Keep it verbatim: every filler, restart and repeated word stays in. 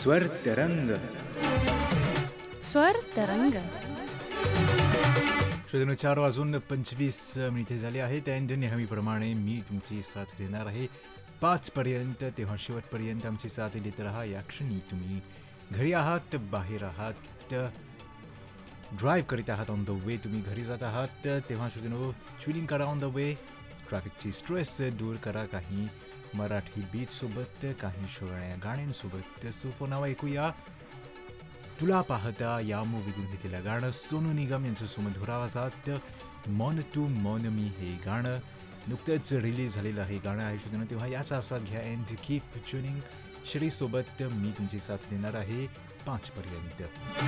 स्वर तरंग स्वर तरंग श्रोत्यांनो, चार वाजून पंचवीस मिनिटे झाली आहेत आणि नेहमीप्रमाणे मी तुमची साथ देणार आहे पाचपर्यंत. तेव्हा शेवटपर्यंत आमची साथ देत राहा. या क्षणी तुम्ही घरी आहात, बाहेर आहात, ड्राईव्ह करीत आहात, ऑन द वे तुम्ही घरी जात आहात, तेव्हा श्रोत्यांनो ट्युनिंग करा ऑन द वे. ट्रॅफिकची स्ट्रेस दूर करा काही मराठी बीटसोबत, काही शोभणाऱ्या गाण्यांसोबत. सो नाव ऐकूया तुला पाहता या मूवीतून घेतलेलं गाणं, सोनू निगम यांचं सुमधुर आवाजात मन तू मन मी. हे गाणं नुकतंच रिलीज झालेलं आहे गाणं आहे श्रोत्यांनो, तेव्हा याचा आस्वाद घ्या. And keep tuning. श्रीसोबत मी तुमची साथ देणार आहे पाचपर्यंत.